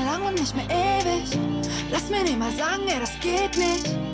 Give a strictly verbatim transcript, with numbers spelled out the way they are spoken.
lang und nicht mehr ewig. Lass mir nicht mal sagen, ey, das geht nicht.